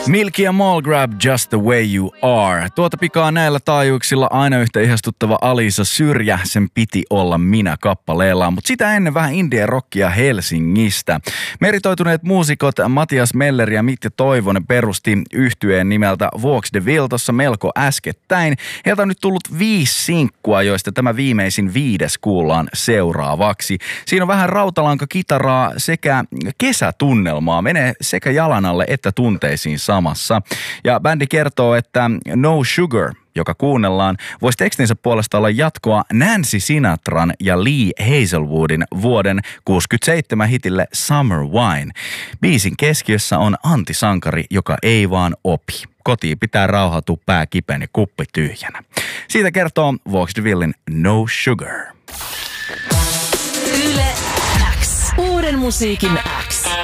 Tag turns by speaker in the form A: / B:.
A: Milky ja Mallgrab, Just the Way You Are. Tuota pikaa näillä taajuuksilla aina yhtä ihastuttava Alisa Syrjä, sen piti olla minä kappaleellaan. Mutta sitä ennen vähän indie rockia Helsingistä. Meritoituneet muusikot Matias Meller ja Mitti Toivonen perusti yhtyeen nimeltä Walks the Will tossa melko äskettäin. Heiltä on nyt tullut 5 sinkkua, joista tämä viimeisin 5 kuullaan seuraavaksi. Siinä on vähän rautalankakitaraa sekä kesätunnelmaa. Menee sekä jalan alle että tunteisiin samassa. Ja bändi kertoo, että No Sugar, joka kuunnellaan, voisi tekstinsä puolesta olla jatkoa Nancy Sinatran ja Lee Hazelwoodin vuoden 1967 hitille Summer Wine. Biisin keskiössä on antisankari, joka ei vaan opi. Kotiin pitää rauhoitua pää kipeän ja kuppi tyhjänä. Siitä kertoo Walks the Willin No Sugar.
B: Yle X. Uuden musiikin X.